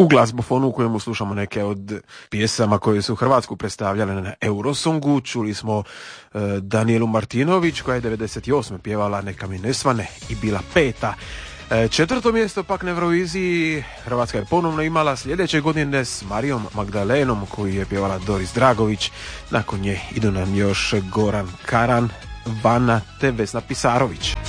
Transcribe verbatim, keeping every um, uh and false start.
U glazbofonu u kojemu slušamo neke od pjesama koje su Hrvatsku predstavljale na Eurosongu, čuli smo e, Danijelu Martinović koja je devedeset osme pjevala Neka mi ne svane i bila peta. E, četvrto mjesto pak na Euroviziji Hrvatska je ponovno imala sljedeće godine s Marijom Magdalenom koju je pjevala Doris Dragović. Nakon nje idu nam još Goran Karan, Vana te Vesna Pisarović.